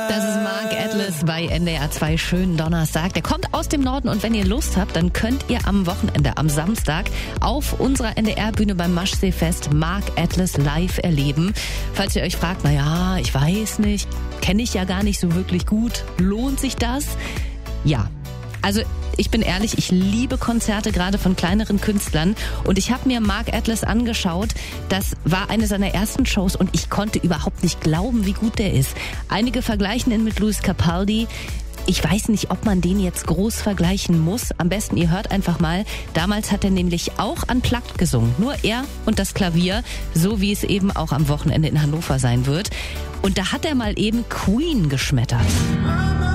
Das ist Mark Atlas bei NDR 2. Schönen Donnerstag. Der kommt aus dem Norden und wenn ihr Lust habt, dann könnt ihr am Wochenende, am Samstag, auf unserer NDR-Bühne beim Maschsee-Fest Mark Atlas live erleben. Falls ihr euch fragt, naja, ich weiß nicht, kenne ich ja gar nicht so wirklich gut. Lohnt sich das? Ja. Also ich bin ehrlich, ich liebe Konzerte, gerade von kleineren Künstlern. Und ich habe mir Mark Atlas angeschaut. Das war eine seiner ersten Shows und ich konnte überhaupt nicht glauben, wie gut der ist. Einige vergleichen ihn mit Lewis Capaldi. Ich weiß nicht, ob man den jetzt groß vergleichen muss. Am besten, ihr hört einfach mal. Damals hat er nämlich auch unplugged gesungen. Nur er und das Klavier, so wie es eben auch am Wochenende in Hannover sein wird. Und da hat er mal eben Queen geschmettert.